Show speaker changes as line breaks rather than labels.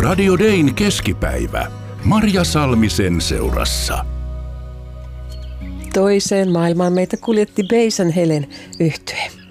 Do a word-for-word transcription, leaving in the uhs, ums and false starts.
Radio Dayn keskipäivä. Marja Salmisen seurassa.
Toiseen maailmaan meitä kuljetti Beisan Helen yhtye.